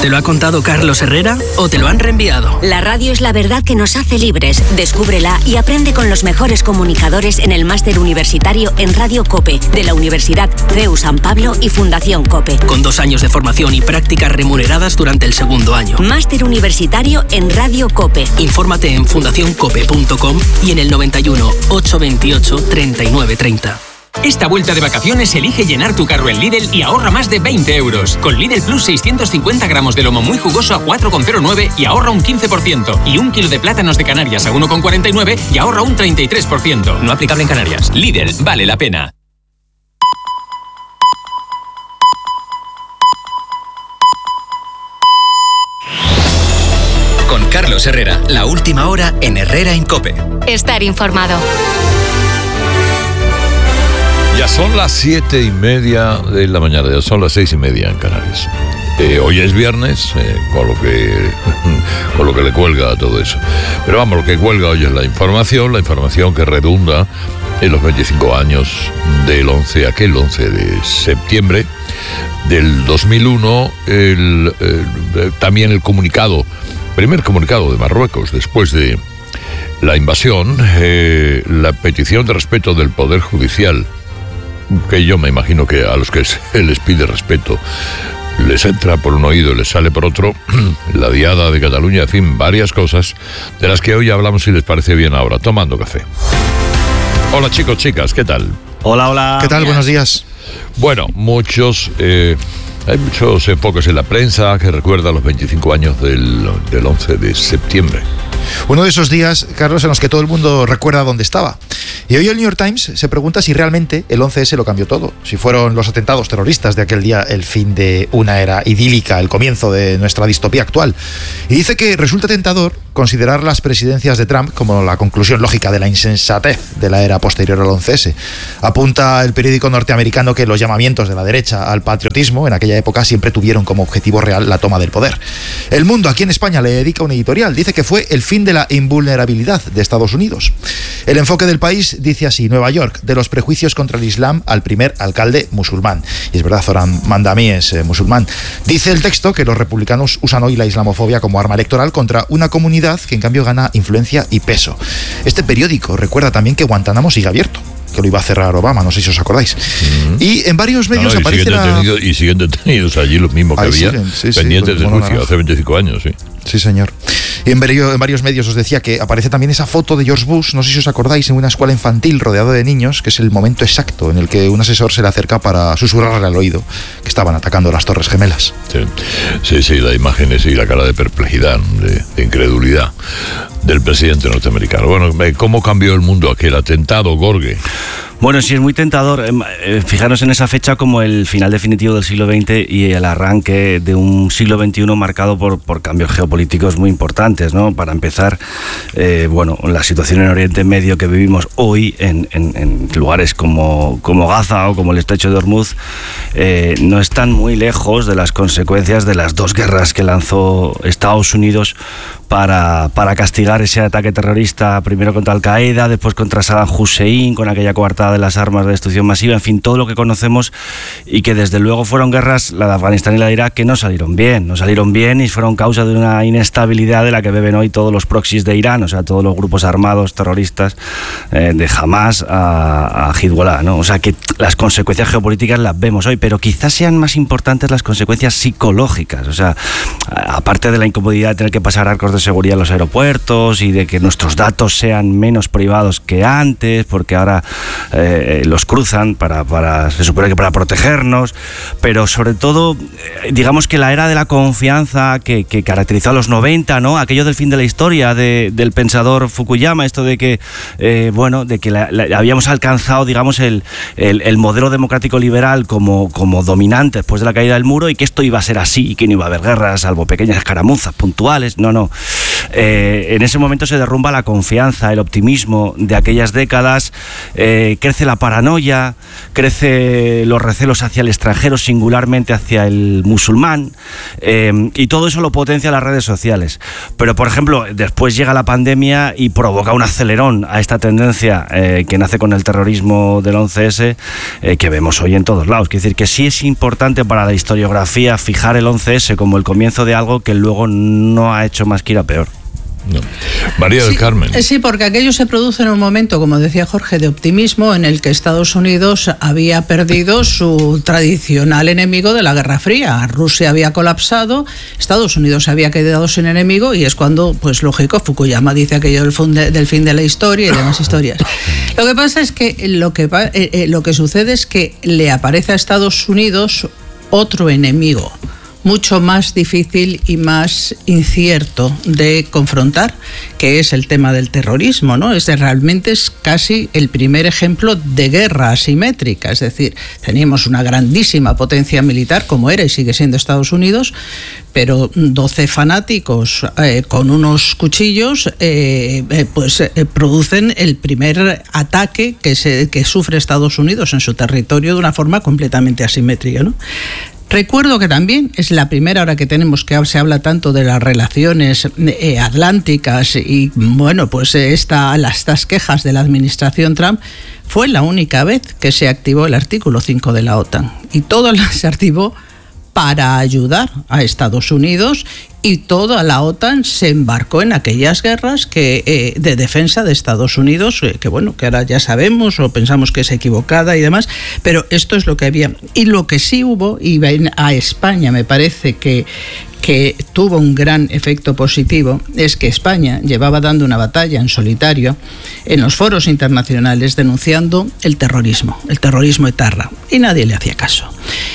¿Te lo ha contado Carlos Herrera o te lo han reenviado? La radio es la verdad que nos hace libres. Descúbrela y aprende con los mejores comunicadores en el máster universitario en Radio COPE de la Universidad CEU San Pablo y Fundación COPE. Con 2 años de formación y prácticas remuneradas durante el segundo año. Máster universitario en Radio COPE. Infórmate en fundacioncope.com y en el 91 828 3930. Esta vuelta de vacaciones elige llenar tu carro en Lidl y ahorra más de 20 euros. Con Lidl Plus 650 gramos de lomo muy jugoso a 4,09 y ahorra un 15%. Y 1 kilo de plátanos de Canarias a 1,49 y ahorra un 33%. No aplicable en Canarias. Lidl, vale la pena. Con Carlos Herrera, la última hora en Herrera en COPE. Estar informado. Ya son las 7:30 de la mañana, ya son las 6:30 en Canarias. Hoy es viernes, con lo que le cuelga a todo eso. Pero vamos, lo que cuelga hoy es la información que redunda en los 25 años del 11 de septiembre del 2001, también el primer comunicado de Marruecos después de la invasión, la petición de respeto del Poder Judicial, que yo me imagino que a los que se les pide respeto les entra por un oído y les sale por otro, la Diada de Cataluña, en fin, varias cosas de las que hoy hablamos, si les parece bien ahora, tomando café. Hola chicos, chicas, ¿qué tal? Hola. ¿Qué tal? Buenos días. Bueno, hay muchos enfoques en la prensa que recuerdan los 25 años del 11 de septiembre. Uno de esos días, Carlos, en los que todo el mundo recuerda dónde estaba. Y hoy el New York Times se pregunta si realmente el 11S lo cambió todo, si fueron los atentados terroristas de aquel día el fin de una era idílica, el comienzo de nuestra distopía actual. Y dice que resulta tentador considerar las presidencias de Trump como la conclusión lógica de la insensatez de la era posterior al 11S. Apunta el periódico norteamericano que los llamamientos de la derecha al patriotismo en aquella época siempre tuvieron como objetivo real la toma del poder. El Mundo, aquí en España, le dedica un editorial. Dice que fue el fin de la invulnerabilidad de Estados Unidos. El enfoque del País dice así: Nueva York, de los prejuicios contra el Islam al primer alcalde musulmán. Y es verdad, Zoran Mandami es musulmán. Dice el texto que los republicanos usan hoy la islamofobia como arma electoral contra una comunidad que en cambio gana influencia y peso. Este periódico recuerda también que Guantánamo sigue abierto, que lo iba a cerrar Obama, no sé si os acordáis. Y en varios medios aparece y siguen detenidos allí los mismos que había pendientes de juicio hace 25 años, sí. Sí, señor. Y en varios medios os decía que aparece también esa foto de George Bush, no sé si os acordáis, en una escuela infantil rodeado de niños, que es el momento exacto en el que un asesor se le acerca para susurrarle al oído que estaban atacando las Torres Gemelas. Sí, la imagen y la cara de perplejidad, de incredulidad del presidente norteamericano. Bueno, ¿cómo cambió el mundo aquel atentado, Gorge? Bueno, sí, es muy tentador fijarnos en esa fecha como el final definitivo del siglo XX y el arranque de un siglo XXI marcado por cambios geopolíticos muy importantes, ¿no? Para empezar, la situación en Oriente Medio que vivimos hoy en lugares como Gaza o como el Estrecho de Hormuz no están muy lejos de las consecuencias de las 2 guerras que lanzó Estados Unidos para castigar ese ataque terrorista, primero contra Al-Qaeda, después contra Saddam Hussein, con aquella coartada de las armas de destrucción masiva, en fin, todo lo que conocemos, y que desde luego fueron guerras, la de Afganistán y la de Irak, que no salieron bien y fueron causa de una inestabilidad de la que beben hoy todos los proxies de Irán, o sea, todos los grupos armados terroristas, de Hamas a Hezbollah, ¿no? O sea, que las consecuencias geopolíticas las vemos hoy, pero quizás sean más importantes las consecuencias psicológicas, o sea, aparte de la incomodidad de tener que pasar arcos de seguridad en los aeropuertos y de que nuestros datos sean menos privados que antes, porque ahora los cruzan se supone que para protegernos, pero sobre todo, digamos que la era de la confianza que caracterizó a los 90, ¿no? Aquello del fin de la historia del pensador Fukuyama, esto de que habíamos alcanzado, digamos, el modelo democrático liberal como dominante después de la caída del muro, y que esto iba a ser así y que no iba a haber guerras salvo pequeñas escaramuzas puntuales. No. En ese momento se derrumba la confianza, el optimismo de aquellas décadas, crece la paranoia, crece los recelos hacia el extranjero, singularmente hacia el musulmán, y todo eso lo potencia las redes sociales. Pero, por ejemplo, después llega la pandemia y provoca un acelerón a esta tendencia que nace con el terrorismo del 11S, que vemos hoy en todos lados. Quiere decir que sí es importante para la historiografía fijar el 11S como el comienzo de algo que luego no ha hecho más que ir a peor. No. María del Carmen. Sí, porque aquello se produce en un momento, como decía Jorge, de optimismo en el que Estados Unidos había perdido su tradicional enemigo de la Guerra Fría. Rusia había colapsado, Estados Unidos había quedado sin enemigo, y es cuando, pues lógico, Fukuyama dice aquello del fin de la historia y demás historias. Lo que pasa es que lo que sucede es que le aparece a Estados Unidos otro enemigo, mucho más difícil y más incierto de confrontar, que es el tema del terrorismo, ¿no? Realmente es casi el primer ejemplo de guerra asimétrica, es decir, teníamos una grandísima potencia militar, como era y sigue siendo Estados Unidos, pero 12 fanáticos con unos cuchillos producen el primer ataque que sufre Estados Unidos en su territorio de una forma completamente asimétrica, ¿no? Recuerdo que también es la primera hora que tenemos que se habla tanto de las relaciones atlánticas y bueno, pues estas quejas de la administración Trump. Fue la única vez que se activó el artículo 5 de la OTAN, y todo se activó para ayudar a Estados Unidos, y toda la OTAN se embarcó en aquellas guerras de defensa de Estados Unidos, que bueno, que ahora ya sabemos o pensamos que es equivocada y demás, pero esto es lo que había. Y lo que sí hubo, y a España me parece que tuvo un gran efecto positivo, es que España llevaba dando una batalla en solitario en los foros internacionales denunciando el terrorismo etarra, y nadie le hacía caso.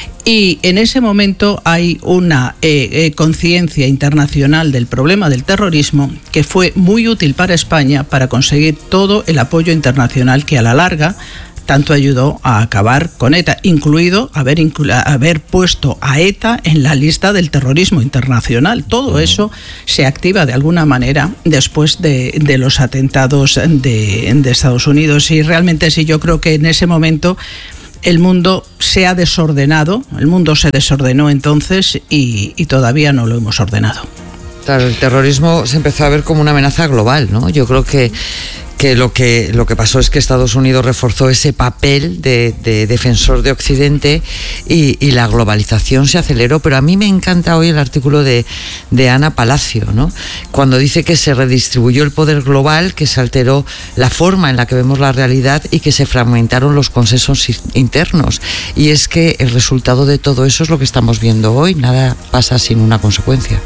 Y en ese momento hay una conciencia internacional del problema del terrorismo que fue muy útil para España para conseguir todo el apoyo internacional que a la larga tanto ayudó a acabar con ETA, incluido haber puesto a ETA en la lista del terrorismo internacional. Todo eso se activa de alguna manera después de los atentados de Estados Unidos, y realmente sí, yo creo que en ese momento el mundo se ha desordenado, el mundo se desordenó entonces y todavía no lo hemos ordenado. Claro, el terrorismo se empezó a ver como una amenaza global, ¿no? Yo creo que lo que pasó es que Estados Unidos reforzó ese papel de defensor de Occidente y la globalización se aceleró. Pero a mí me encanta hoy el artículo de Ana Palacio, ¿no? Cuando dice que se redistribuyó el poder global, que se alteró la forma en la que vemos la realidad y que se fragmentaron los consensos internos. Y es que el resultado de todo eso es lo que estamos viendo hoy. Nada pasa sin una consecuencia.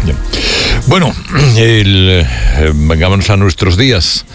Bueno, vengámonos a nuestros días.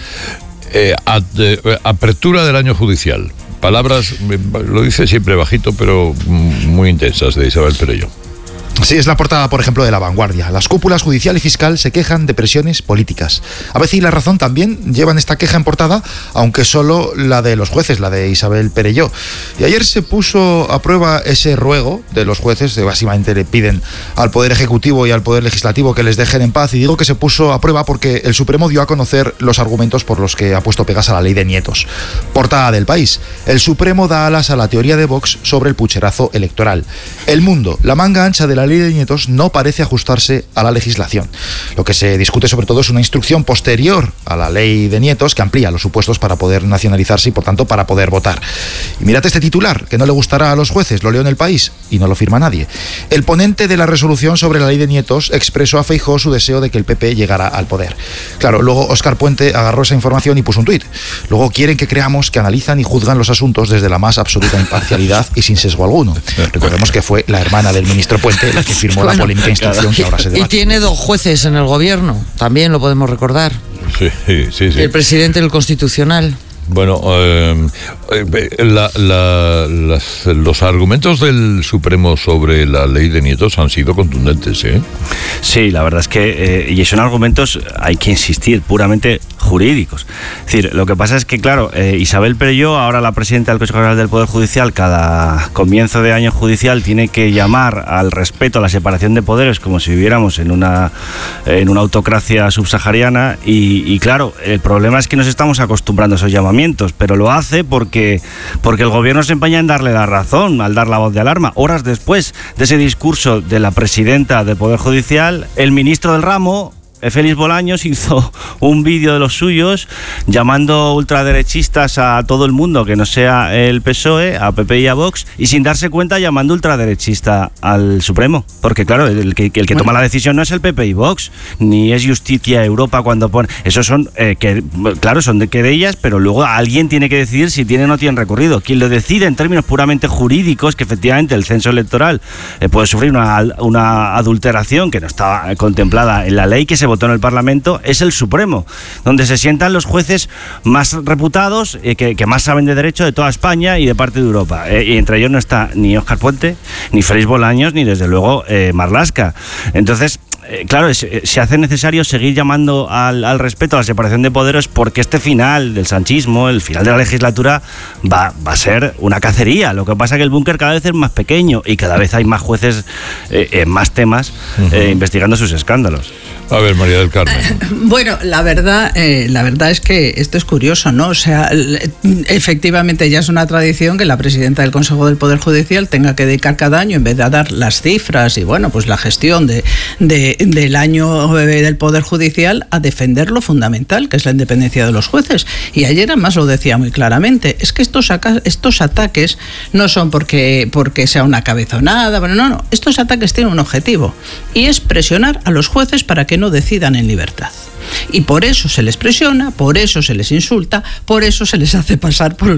Apertura del año judicial. Palabras, lo dice siempre bajito, pero muy intensas, de Isabel Perelló. Sí, es la portada, por ejemplo, de La Vanguardia. Las cúpulas judicial y fiscal se quejan de presiones políticas. ABC y La Razón también llevan esta queja en portada, aunque solo la de los jueces, la de Isabel Perelló. Y ayer se puso a prueba ese ruego de los jueces, que básicamente le piden al Poder Ejecutivo y al Poder Legislativo que les dejen en paz. Y digo que se puso a prueba porque el Supremo dio a conocer los argumentos por los que ha puesto pegas a la ley de nietos. Portada del País. El Supremo da alas a la teoría de Vox sobre el pucherazo electoral. El Mundo. La manga ancha de la ley de nietos no parece ajustarse a la legislación. Lo que se discute sobre todo es una instrucción posterior a la ley de nietos que amplía los supuestos para poder nacionalizarse y por tanto para poder votar. Y mirad este titular, que no le gustará a los jueces, lo leo en El País y no lo firma nadie. El ponente de la resolución sobre la ley de nietos expresó a Feijóo su deseo de que el PP llegara al poder. Claro, luego Óscar Puente agarró esa información y puso un tuit. Luego quieren que creamos que analizan y juzgan los asuntos desde la más absoluta imparcialidad y sin sesgo alguno. Recordemos que fue la hermana del ministro Puente la que firmó la polémica instrucción que ahora se debate. Y tiene 2 jueces en el gobierno, también lo podemos recordar. Sí. El presidente del Constitucional. Bueno, los argumentos del Supremo sobre la ley de nietos han sido contundentes, ¿eh? Sí, la verdad es que, y son argumentos, hay que insistir, puramente jurídicos. Es decir, lo que pasa es que, claro, Isabel Perelló, ahora la presidenta del Consejo General del Poder Judicial, cada comienzo de año judicial tiene que llamar al respeto a la separación de poderes como si viviéramos en una autocracia subsahariana y claro, el problema es que nos estamos acostumbrando a esos llamamientos, pero lo hace porque el gobierno se empeña en darle la razón, al dar la voz de alarma. Horas después de ese discurso de la presidenta del Poder Judicial, el ministro del ramo, Félix Bolaños, hizo un vídeo de los suyos llamando ultraderechistas a todo el mundo que no sea el PSOE, a PP y a Vox, y sin darse cuenta llamando ultraderechista al Supremo, porque claro, el que toma la decisión no es el PP y Vox, ni es Justicia Europa cuando pone, esos son son de querellas, pero luego alguien tiene que decidir si tiene o no tiene recorrido. Quien lo decide en términos puramente jurídicos, que efectivamente el censo electoral puede sufrir una adulteración que no estaba contemplada en la ley que se votó en el Parlamento, es el Supremo, donde se sientan los jueces más reputados, que más saben de derecho de toda España y de parte de Europa. Y entre ellos no está ni Óscar Puente, ni Félix Bolaños, ni desde luego Marlaska. Entonces, claro, se hace necesario seguir llamando al respeto a la separación de poderes, porque este final del sanchismo, el final de la legislatura, va a ser una cacería. Lo que pasa es que el búnker cada vez es más pequeño y cada vez hay más jueces en más temas investigando sus escándalos. A ver, María del Carmen. Bueno, la verdad es que esto es curioso, ¿no? O sea, efectivamente ya es una tradición que la presidenta del Consejo del Poder Judicial tenga que dedicar cada año, en vez de dar las cifras y, bueno, pues la gestión del año del Poder Judicial, a defender lo fundamental, que es la independencia de los jueces. Y ayer además lo decía muy claramente, es que estos ataques no son porque sea una cabezonada, bueno, no, estos ataques tienen un objetivo, y es presionar a los jueces para que no decidan en libertad. Y por eso se les presiona, por eso se les insulta, por eso se les hace pasar por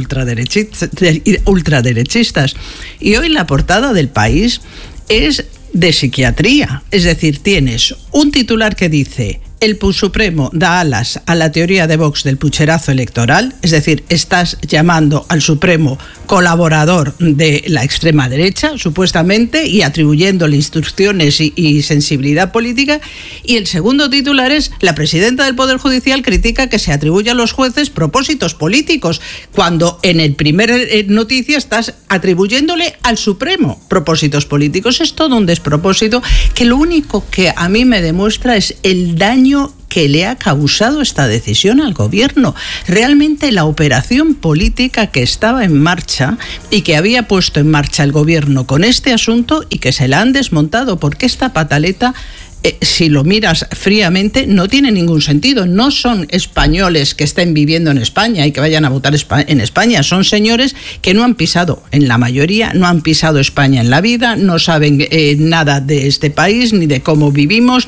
ultraderechistas. Y hoy la portada del País es de psiquiatría. Es decir, tienes un titular que dice: el Supremo da alas a la teoría de Vox del pucherazo electoral, es decir, estás llamando al Supremo colaborador de la extrema derecha, supuestamente, y atribuyéndole instrucciones y sensibilidad política. Y el segundo titular es: la presidenta del Poder Judicial critica que se atribuya a los jueces propósitos políticos, cuando en el primer noticia estás atribuyéndole al Supremo propósitos políticos. Es todo un despropósito que lo único que a mí me demuestra es el daño que le ha causado esta decisión al gobierno. Realmente la operación política que estaba en marcha y que había puesto en marcha el gobierno con este asunto, y que se la han desmontado, porque esta pataleta, si lo miras fríamente, no tiene ningún sentido. No son españoles que estén viviendo en España y que vayan a votar en España. Son señores que no han pisado, en la mayoría, no han pisado España en la vida, no saben nada de este país, ni de cómo vivimos,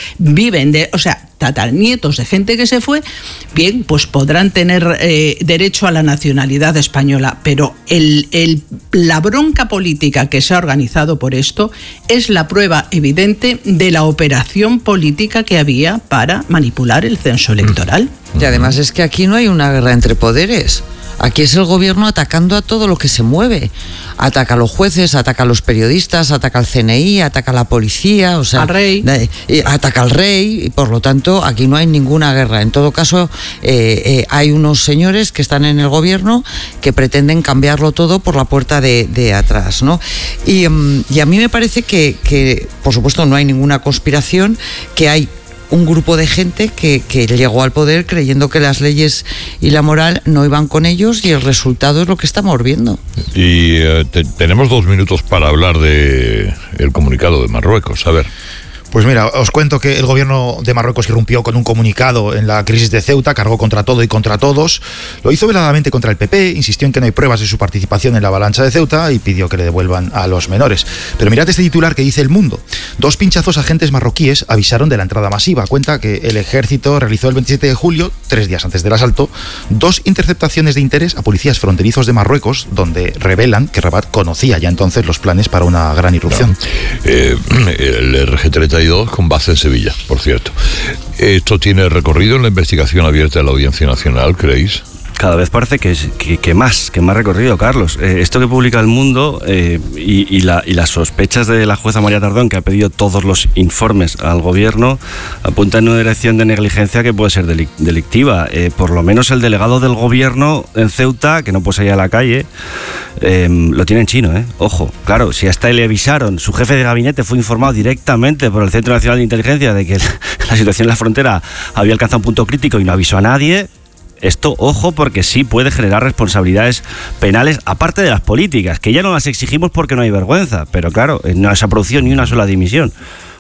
o sea, tataranietos de gente que se fue. Bien, pues podrán tener derecho a la nacionalidad española, pero la bronca política que se ha organizado por esto es la prueba evidente de la operación política que había para manipular el censo electoral. Y además es que aquí no hay una guerra entre poderes. Aquí es el gobierno atacando a todo lo que se mueve. Ataca a los jueces, ataca a los periodistas, ataca al CNI, ataca a la policía, o sea, al rey. Ataca al rey, y por lo tanto aquí no hay ninguna guerra. En todo caso, hay unos señores que están en el gobierno que pretenden cambiarlo todo por la puerta de atrás, ¿no? Y a mí me parece que, por supuesto, no hay ninguna conspiración, que hay un grupo de gente que llegó al poder creyendo que las leyes y la moral no iban con ellos, y el resultado es lo que estamos viendo. Y tenemos 2 minutos para hablar de el comunicado de Marruecos. A ver. Pues mira, os cuento que el gobierno de Marruecos irrumpió con un comunicado en la crisis de Ceuta, cargó contra todo y contra todos. Lo hizo veladamente contra el PP, insistió en que no hay pruebas de su participación en la avalancha de Ceuta y pidió que le devuelvan a los menores. Pero mirad este titular que dice El Mundo. 2 pinchazos agentes marroquíes avisaron de la entrada masiva. Cuenta que el ejército realizó el 27 de julio, 3 días antes del asalto, 2 interceptaciones de interés a policías fronterizos de Marruecos, donde revelan que Rabat conocía ya entonces los planes para una gran irrupción. El RG-32 con base en Sevilla, por cierto. ¿Esto tiene recorrido en la investigación abierta de la Audiencia Nacional, creéis? Cada vez parece que más recorrido, Carlos. Esto que publica El Mundo y las sospechas de la jueza María Tardón, que ha pedido todos los informes al gobierno, apuntan en una dirección de negligencia que puede ser delictiva. Por lo menos el delegado del gobierno en Ceuta, que no puede salir a la calle, lo tiene en chino, Ojo, claro, si hasta le avisaron, su jefe de gabinete fue informado directamente por el Centro Nacional de Inteligencia de que la situación en la frontera había alcanzado un punto crítico y no avisó a nadie. Esto, ojo, porque sí puede generar responsabilidades penales, aparte de las políticas, que ya no las exigimos porque no hay vergüenza, pero claro, no se ha producido ni una sola dimisión.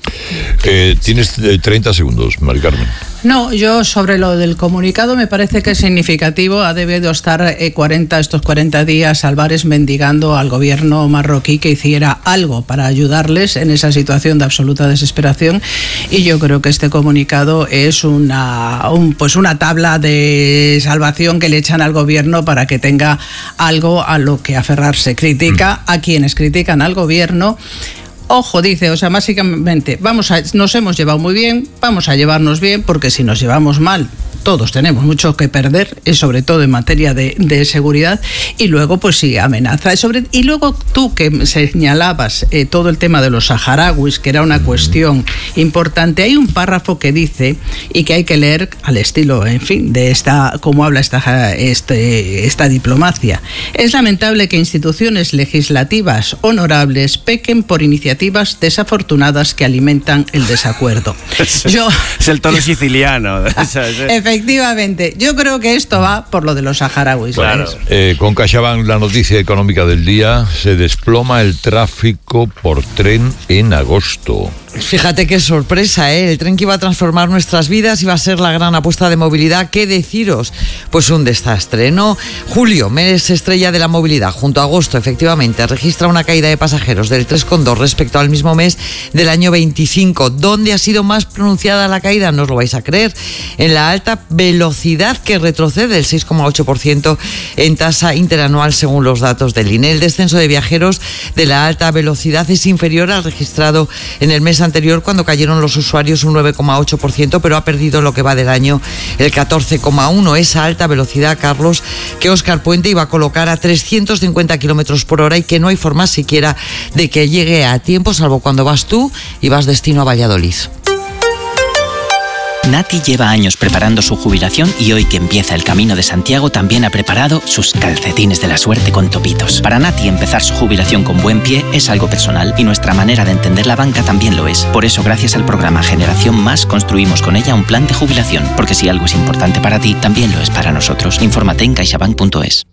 Tienes 30 segundos, Mari Carmen. No, yo sobre lo del comunicado me parece que es significativo. Ha debido estar estos 40 días Álvarez mendigando al gobierno marroquí que hiciera algo para ayudarles en esa situación de absoluta desesperación, y yo creo que este comunicado es una tabla de salvación que le echan al gobierno para que tenga algo a lo que aferrarse. Critica a quienes critican al gobierno. Ojo, dice, o sea, básicamente, nos hemos llevado muy bien, vamos a llevarnos bien, porque si nos llevamos mal, todos tenemos mucho que perder, sobre todo en materia de seguridad, y luego, pues sí, amenaza. Y luego tú que señalabas todo el tema de los saharauis, que era una cuestión importante, hay un párrafo que dice, y que hay que leer al estilo, en fin, de cómo habla esta diplomacia. Es lamentable que instituciones legislativas honorables pequen por iniciativas desafortunadas que alimentan el desacuerdo. Es el tono siciliano. Efectivamente, yo creo que esto va por lo de los saharauis. Claro. Con CaixaBank, la noticia económica del día: se desploma el tráfico por tren en agosto. Fíjate qué sorpresa, El tren que iba a transformar nuestras vidas iba a ser la gran apuesta de movilidad. ¿Qué deciros? Pues un desastre, ¿no? Julio, mes estrella de la movilidad, junto a agosto, efectivamente, registra una caída de pasajeros del 3,2 respecto al mismo mes del año 25. ¿Dónde ha sido más pronunciada la caída? No os lo vais a creer. En la alta velocidad, que retrocede el 6,8% en tasa interanual según los datos del INE. El descenso de viajeros de la alta velocidad es inferior al registrado en el mes anterior, cuando cayeron los usuarios un 9,8%, pero ha perdido lo que va del año el 14,1%. Esa alta velocidad, Carlos, que Óscar Puente iba a colocar a 350 kilómetros por hora y que no hay forma siquiera de que llegue a tiempo, salvo cuando vas tú y vas destino a Valladolid. Nati lleva años preparando su jubilación y hoy que empieza el Camino de Santiago también ha preparado sus calcetines de la suerte con topitos. Para Nati, empezar su jubilación con buen pie es algo personal y nuestra manera de entender la banca también lo es. Por eso, gracias al programa Generación Más, construimos con ella un plan de jubilación, porque si algo es importante para ti, también lo es para nosotros. Infórmate en caixabank.es.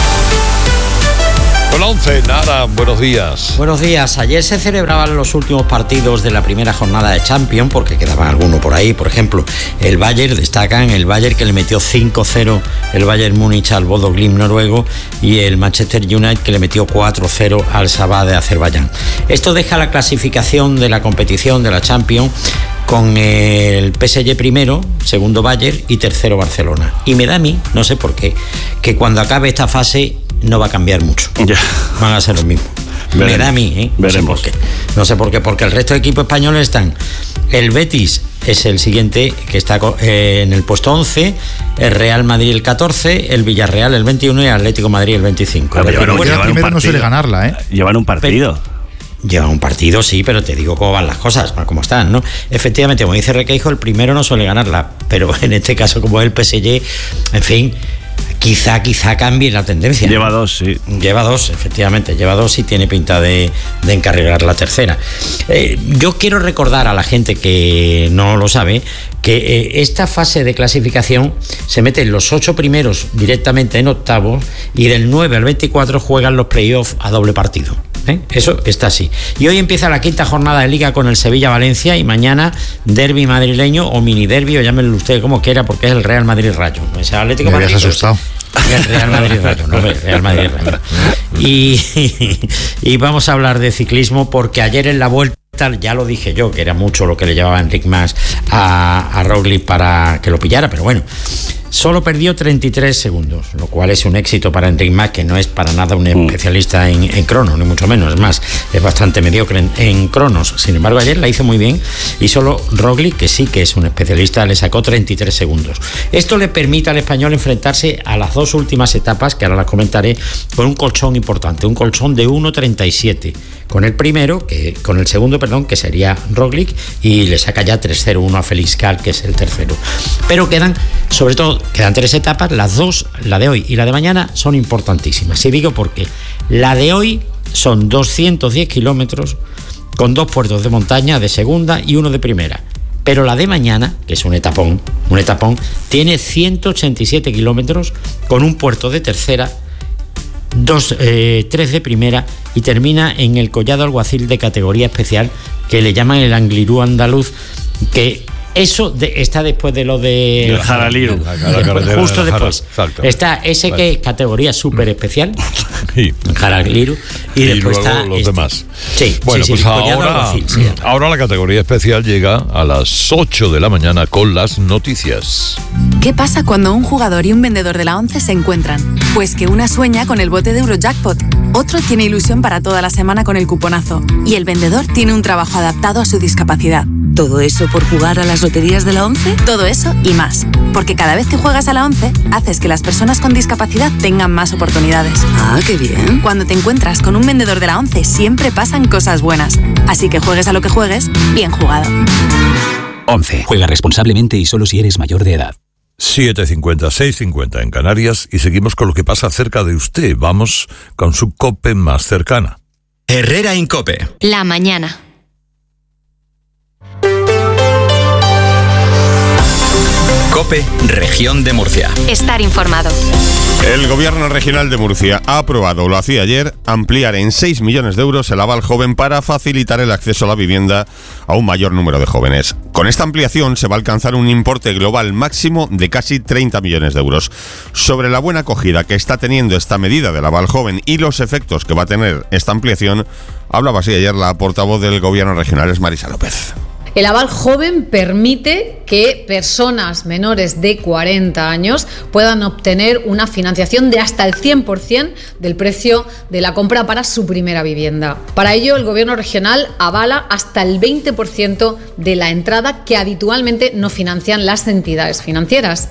Con 11, Nara, buenos días. Buenos días. Ayer se celebraban los últimos partidos de la primera jornada de Champions, porque quedaban algunos por ahí. Por ejemplo, el Bayern, destacan el Bayern, que le metió 5-0 el Bayern Múnich al Bodo Glimt noruego, y el Manchester United, que le metió 4-0 al Sabah de Azerbaiyán. Esto deja la clasificación de la competición de la Champions con el PSG primero, segundo Bayern y tercero Barcelona. Y me da a mí, no sé por qué, que cuando acabe esta fase no va a cambiar mucho. Van a ser los mismos. Me da a mí, Veremos. No sé por qué, porque el resto de equipos españoles están. El Betis es el siguiente, que está en el puesto 11, el Real Madrid el 14, el Villarreal el 21 y el Atlético Madrid el 25. Pero primero no suele ganarla, Llevan un partido. Lleva un partido, sí, pero te digo cómo van las cosas, cómo están, ¿no? Efectivamente, como dice Requeijo, el primero no suele ganarla, pero en este caso, como es el PSG, en fin, quizá cambie la tendencia. Lleva dos, sí. Lleva dos, efectivamente, lleva dos y tiene pinta de encarrilar la tercera. Yo quiero recordar a la gente que no lo sabe que esta fase de clasificación se meten los 8 primeros directamente en octavos y del 9 al 24 juegan los playoffs a doble partido. Eso está así. Y hoy empieza la quinta jornada de Liga con el Sevilla-Valencia y mañana derbi madrileño o mini derbi, o llámenlo usted como quiera, porque es el Real Madrid-Rayo. Es el Atlético Me habías asustado. El Real Madrid-Rayo, no, el Real Madrid-Rayo. Y vamos a hablar de ciclismo, porque ayer en la Vuelta, ya lo dije yo, que era mucho lo que le llevaba Enric Mas a Roglic para que lo pillara, pero bueno, solo perdió 33 segundos, lo cual es un éxito para Enric Mas, que no es para nada un especialista en cronos, ni mucho menos. Es más, es bastante mediocre en cronos. Sin embargo, ayer la hizo muy bien y solo Roglic, que sí que es un especialista, le sacó 33 segundos. Esto le permite al español enfrentarse a las dos últimas etapas, que ahora las comentaré, con un colchón importante, un colchón de 1.37. Con el segundo, que sería Roglic, y le saca ya 3-0-1 a Felix Gall, que es el tercero. Pero quedan 3 etapas, las dos, la de hoy y la de mañana, son importantísimas. Y digo porque la de hoy son 210 kilómetros con 2 puertos de montaña de segunda y 1 de primera. Pero la de mañana, que es un etapón, tiene 187 kilómetros con un puerto de tercera, 3 de primera, y termina en el Collado Alguacil de categoría especial, que le llaman el Angliru andaluz, que eso está después de lo de el Jaraliru, justo después está ese que es categoría súper especial, Jaraliru, y después luego está los demás. Bueno, pues ahora la categoría especial llega a las 8 de la mañana con las noticias. ¿Qué pasa cuando un jugador y un vendedor de la ONCE se encuentran? Pues que una sueña con el bote de Eurojackpot, otro tiene ilusión para toda la semana con el cuponazo, y el vendedor tiene un trabajo adaptado a su discapacidad. ¿Todo eso por jugar a las loterías de la ONCE? Todo eso y más. Porque cada vez que juegas a la ONCE, haces que las personas con discapacidad tengan más oportunidades. ¡Ah, qué bien! Cuando te encuentras con un vendedor de la ONCE, siempre pasan cosas buenas. Así que juegues a lo que juegues, bien jugado. ONCE. Juega responsablemente y solo si eres mayor de edad. 7:50, 6:50 en Canarias, y seguimos con lo que pasa cerca de usted. Vamos con su COPE más cercana. Herrera Incope. La mañana. COPE, Región de Murcia. Estar informado. El Gobierno Regional de Murcia ha aprobado, lo hacía ayer, ampliar en 6 millones de euros el aval joven para facilitar el acceso a la vivienda a un mayor número de jóvenes. Con esta ampliación se va a alcanzar un importe global máximo de casi 30 millones de euros. Sobre la buena acogida que está teniendo esta medida del aval joven y los efectos que va a tener esta ampliación, hablaba así ayer la portavoz del Gobierno Regional, es Marisa López. El aval joven permite que personas menores de 40 años puedan obtener una financiación de hasta el 100% del precio de la compra para su primera vivienda. Para ello, el Gobierno regional avala hasta el 20% de la entrada que habitualmente no financian las entidades financieras.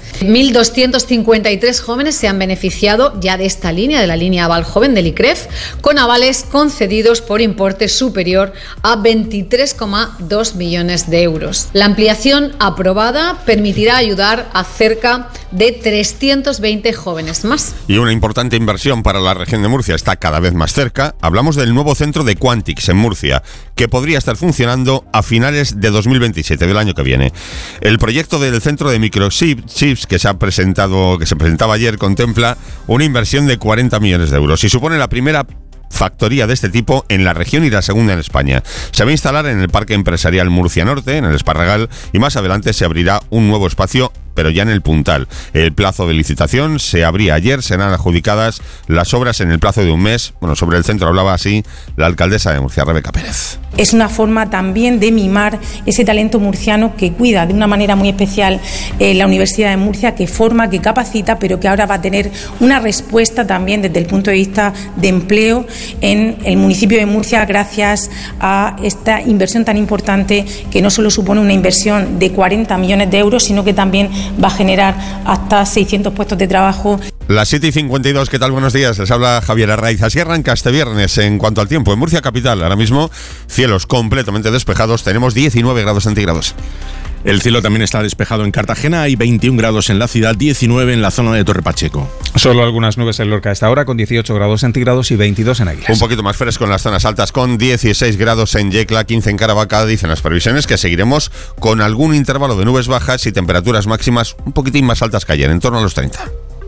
1.253 jóvenes se han beneficiado ya de esta línea, de la línea aval joven del ICREF, con avales concedidos por importe superior a 23,2 millones de euros. La ampliación aprobada permitirá ayudar a cerca de 320 jóvenes más. Y una importante inversión para la región de Murcia está cada vez más cerca. Hablamos del nuevo centro de Quantix en Murcia, que podría estar funcionando a finales de 2027, del año que viene. El proyecto del centro de microchips que se presentaba ayer contempla una inversión de 40 millones de euros y supone la primera factoría de este tipo en la región y la segunda en España. Se va a instalar en el Parque Empresarial Murcia Norte, en el Esparragal, y más adelante se abrirá un nuevo espacio, pero ya en el Puntal. El plazo de licitación se abría ayer, serán adjudicadas las obras en el plazo de un mes. Bueno, sobre el centro hablaba así la alcaldesa de Murcia, Rebeca Pérez. Es una forma también de mimar ese talento murciano que cuida de una manera muy especial la Universidad de Murcia, que forma, que capacita, pero que ahora va a tener una respuesta también desde el punto de vista de empleo en el municipio de Murcia, gracias a esta inversión tan importante, que no solo supone una inversión de 40 millones de euros, sino que también va a generar hasta 600 puestos de trabajo. Las 7:52, ¿qué tal? Buenos días, les habla Javier Arraiz. Así arranca este viernes. En cuanto al tiempo, en Murcia capital, ahora mismo cielos completamente despejados, tenemos 19 grados centígrados. El cielo también está despejado en Cartagena, hay 21 grados en la ciudad, 19 en la zona de Torre Pacheco. Solo algunas nubes en Lorca a esta hora, con 18 grados centígrados y 22 en Águilas. Un poquito más fresco en las zonas altas, con 16 grados en Yecla, 15 en Caravaca. Dicen las previsiones que seguiremos con algún intervalo de nubes bajas y temperaturas máximas un poquitín más altas que ayer, en torno a los 30.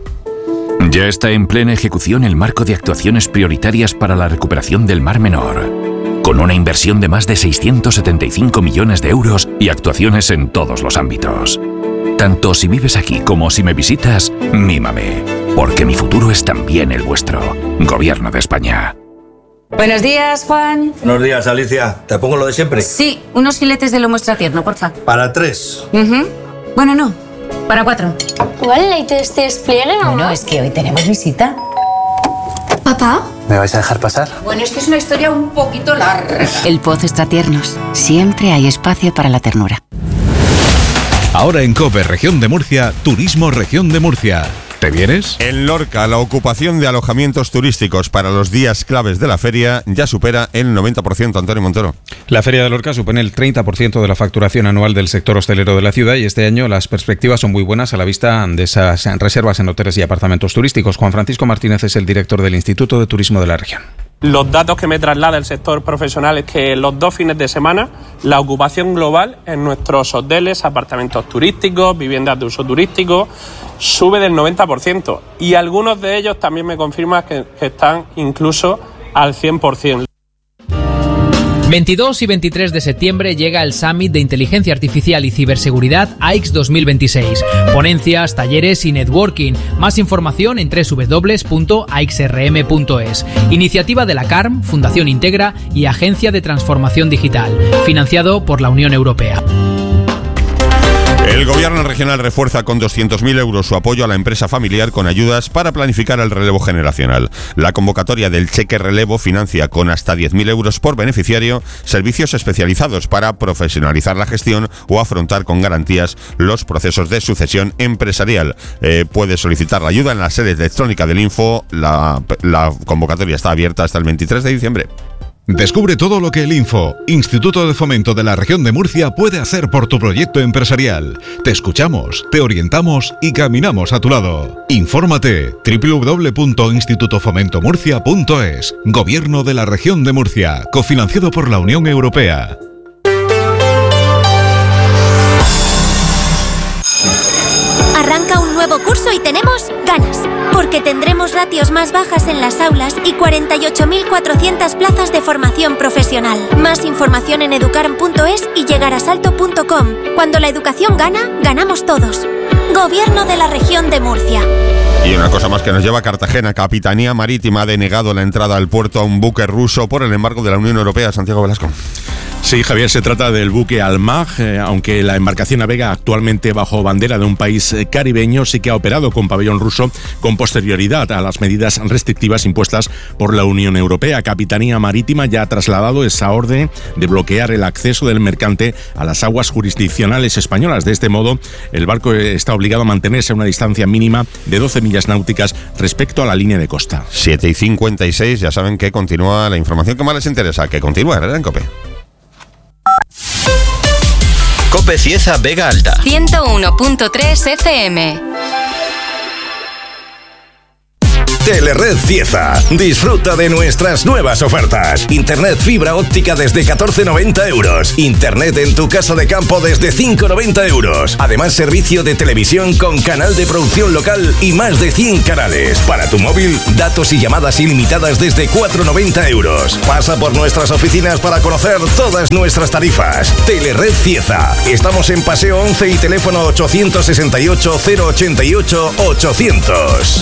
Ya está en plena ejecución el marco de actuaciones prioritarias para la recuperación del Mar Menor, con una inversión de más de 675 millones de euros y actuaciones en todos los ámbitos. Tanto si vives aquí como si me visitas, mímame, porque mi futuro es también el vuestro. Gobierno de España. Buenos días, Juan. Buenos días, Alicia. ¿Te pongo lo de siempre? Sí, unos filetes de lomo extra tierno, porfa. Para 3. Bueno, no. Para 4. ¿Igual la te despliegue, mamá? Bueno, es que hoy tenemos visita. ¿Papá? ¿Me vais a dejar pasar? Bueno, es que es una historia un poquito larga. El Pozo Extratiernos. Siempre hay espacio para la ternura. Ahora en COPE Región de Murcia, Turismo Región de Murcia. ¿Te vienes? En Lorca, la ocupación de alojamientos turísticos para los días claves de la feria ya supera el 90%, Antonio Montoro. La Feria de Lorca supone el 30% de la facturación anual del sector hostelero de la ciudad y este año las perspectivas son muy buenas a la vista de esas reservas en hoteles y apartamentos turísticos. Juan Francisco Martínez es el director del Instituto de Turismo de la región. Los datos que me traslada el sector profesional es que los 2 fines de semana la ocupación global en nuestros hoteles, apartamentos turísticos, viviendas de uso turístico, sube del 90% y algunos de ellos también me confirman que están incluso al 100%. 22 y 23 de septiembre llega el Summit de Inteligencia Artificial y Ciberseguridad AIX 2026. Ponencias, talleres y networking. Más información en www.aixrm.es. Iniciativa de la CARM, Fundación Integra y Agencia de Transformación Digital. Financiado por la Unión Europea. El gobierno regional refuerza con 200.000 euros su apoyo a la empresa familiar con ayudas para planificar el relevo generacional. La convocatoria del cheque relevo financia con hasta 10.000 euros por beneficiario servicios especializados para profesionalizar la gestión o afrontar con garantías los procesos de sucesión empresarial. Puede solicitar la ayuda en la sede electrónica del Info. La convocatoria está abierta hasta el 23 de diciembre. Descubre todo lo que el Info, Instituto de Fomento de la Región de Murcia, puede hacer por tu proyecto empresarial. Te escuchamos, te orientamos y caminamos a tu lado. Infórmate www.institutofomentomurcia.es. Gobierno de la Región de Murcia, cofinanciado por la Unión Europea. Arranca un nuevo curso y tenemos ganas, porque tendremos ratios más bajas en las aulas y 48.400 plazas de formación profesional. Más información en educarm.es y llegarasalto.com. Cuando la educación gana, ganamos todos. Gobierno de la Región de Murcia. Y una cosa más que nos lleva a Cartagena. Capitanía Marítima ha denegado la entrada al puerto a un buque ruso por el embargo de la Unión Europea. Santiago Velasco. Sí, Javier, se trata del buque Almag, aunque la embarcación navega actualmente bajo bandera de un país caribeño, sí que ha operado con pabellón ruso con posterioridad a las medidas restrictivas impuestas por la Unión Europea. Capitanía Marítima ya ha trasladado esa orden de bloquear el acceso del mercante a las aguas jurisdiccionales españolas. De este modo, el barco está obligado a mantenerse a una distancia mínima de 12 millas náuticas respecto a la línea de costa. 7:56, ya saben que continúa la información que más les interesa, que continúa, ¿verdad, en COPE? COPE Cieza Vega Alta 101.3 FM. Telered Cieza. Disfruta de nuestras nuevas ofertas. Internet fibra óptica desde 14,90 euros. Internet en tu casa de campo desde 5,90 euros. Además, servicio de televisión con canal de producción local y más de 100 canales. Para tu móvil, datos y llamadas ilimitadas desde 4,90 euros. Pasa por nuestras oficinas para conocer todas nuestras tarifas. Telered Cieza. Estamos en Paseo 11 y teléfono 868-088-800.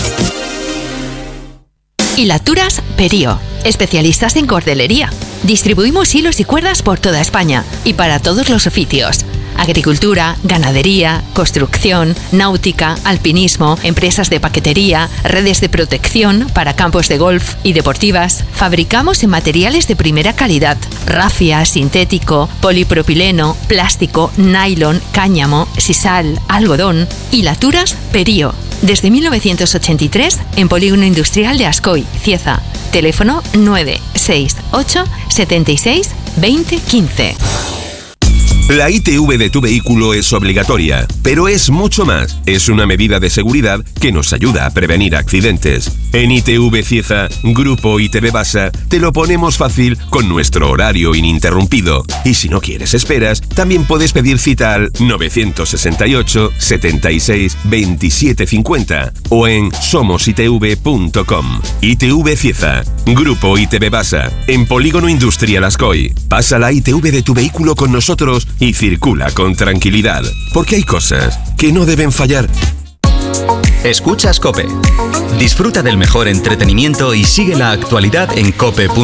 Hilaturas Perío, especialistas en cordelería. Distribuimos hilos y cuerdas por toda España y para todos los oficios. Agricultura, ganadería, construcción, náutica, alpinismo, empresas de paquetería, redes de protección para campos de golf y deportivas. Fabricamos en materiales de primera calidad: rafia, sintético, polipropileno, plástico, nylon, cáñamo, sisal, algodón. Hilaturas Perío. Desde 1983 en Polígono Industrial de Ascoy, Cieza. Teléfono 968 76 20 15. La ITV de tu vehículo es obligatoria, pero es mucho más. Es una medida de seguridad que nos ayuda a prevenir accidentes. En ITV Cieza, Grupo ITV Basa, te lo ponemos fácil con nuestro horario ininterrumpido. Y si no quieres esperas, también puedes pedir cita al 968 76 27 50 o en somositv.com. ITV Cieza, Grupo ITV Basa, en Polígono Industrial Ascoy. Pasa la ITV de tu vehículo con nosotros y circula con tranquilidad, porque hay cosas que no deben fallar. Escuchas COPE. Disfruta del mejor entretenimiento y sigue la actualidad en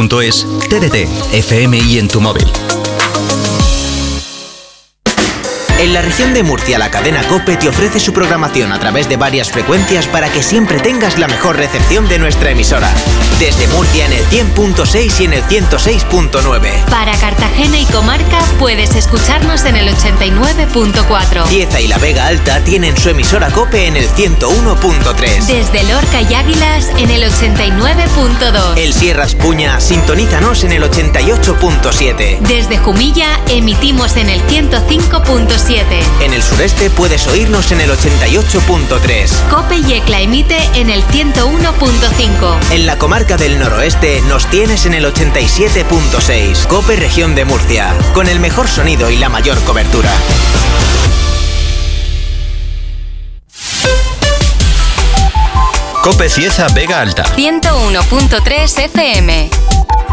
cope.es, TDT, FM y en tu móvil. En la región de Murcia, la cadena COPE te ofrece su programación a través de varias frecuencias para que siempre tengas la mejor recepción de nuestra emisora. Desde Murcia en el 100.6 y en el 106.9. Para Cartagena y comarca puedes escucharnos en el 89.4. Cieza y la Vega Alta tienen su emisora COPE en el 101.3. Desde Lorca y Águilas en el 89.2. El Sierras Puña, sintonízanos en el 88.7. Desde Jumilla emitimos en el 105.7. En el sureste puedes oírnos en el 88.3. COPE y ECLA emite en el 101.5. En la comarca del noroeste nos tienes en el 87.6. COPE Región de Murcia, con el mejor sonido y la mayor cobertura. COPE Cieza Vega Alta. 101.3 FM.